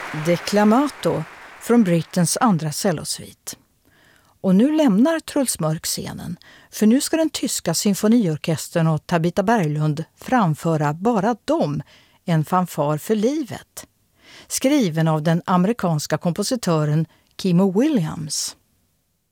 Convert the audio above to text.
Declamato från Britens andra cellosvit. Och nu lämnar Truls Mörk scenen, för nu ska den tyska symfoniorkestern och Tabita Berglund framföra bara dem, en fanfar för livet. Skriven av den amerikanska kompositören Kimo Williams.